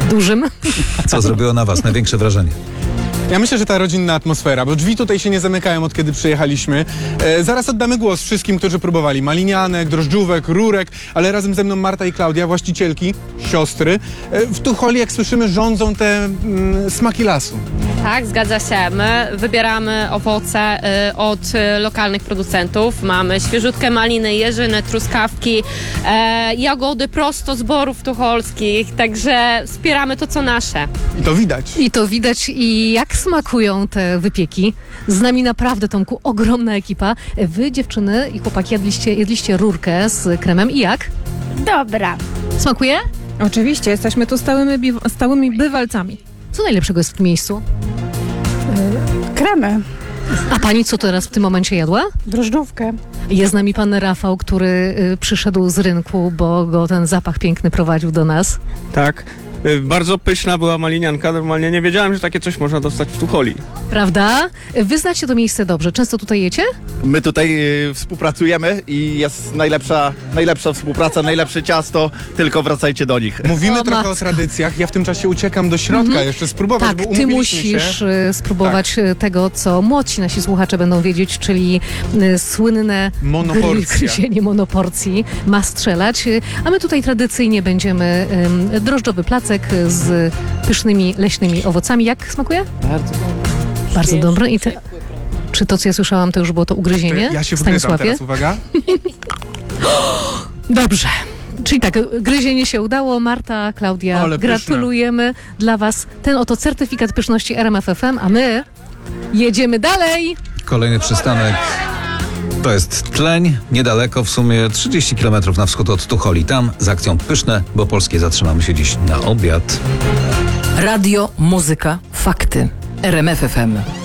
Dużym. Co zrobiło na was największe wrażenie? Ja myślę, że ta rodzinna atmosfera, bo drzwi tutaj się nie zamykają od kiedy przyjechaliśmy. Zaraz oddamy głos wszystkim, którzy próbowali malinianek, drożdżówek, rurek, ale razem ze mną Marta i Klaudia, właścicielki, siostry. W Tucholi, jak słyszymy, rządzą te smaki lasu. Tak, zgadza się. My wybieramy owoce od lokalnych producentów. Mamy świeżutkie maliny, jeżyny, truskawki, jagody prosto z borów tucholskich, także wspieramy to, co nasze. I to widać. I to widać. I jak smakują te wypieki? Z nami naprawdę, Tomku, ogromna ekipa. Wy, dziewczyny i chłopaki, jedliście rurkę z kremem i jak? Dobra. Smakuje? Oczywiście, jesteśmy tu stałymi bywalcami. Co najlepszego jest w tym miejscu? Kremy. A pani co teraz w tym momencie jadła? Drożdżówkę. Jest z nami pan Rafał, który przyszedł z rynku, bo go ten zapach piękny prowadził do nas. Tak. Bardzo pyszna była malinianka. Normalnie nie wiedziałem, że takie coś można dostać w Tucholi. Prawda? Wy znacie to miejsce dobrze. Często tutaj jecie? My tutaj współpracujemy i jest najlepsza współpraca, najlepsze ciasto, tylko wracajcie do nich. Mówimy O, trochę matko. o tradycjach. Ja w tym czasie uciekam do środka jeszcze spróbować, Tak, bo ty umówiliśmy musisz się. spróbować tego, co młodsi nasi słuchacze będą wiedzieć, czyli słynne Monoporcja. gryzienie monoporcji ma strzelać. A my tutaj tradycyjnie będziemy drożdżowy placek z pysznymi leśnymi owocami. Jak smakuje? Bardzo dobre. I czy to, co ja słyszałam, to już było to ugryzienie? Ja się wgryzam Stanisławie? teraz, uwaga. Dobrze. Czyli tak, gryzienie się udało. Marta, Klaudia, Ale pyszne. gratulujemy dla was ten oto certyfikat pyszności RMF FM, a my jedziemy dalej. Kolejny przystanek to jest Tleń, niedaleko, w sumie 30 km na wschód od Tucholi. Tam z akcją Pyszne, bo polskie zatrzymamy się dziś na obiad. Radio, muzyka, fakty. RMF FM.